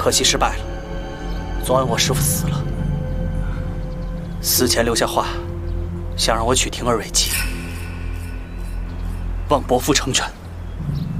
可惜失败了。昨晚我师父死了，死前留下话，想让我娶婷儿为妻，望伯父成全。